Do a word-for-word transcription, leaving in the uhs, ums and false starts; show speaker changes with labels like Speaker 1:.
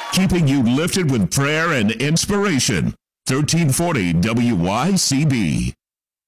Speaker 1: keeping you lifted with prayer and inspiration. thirteen forty W Y C B.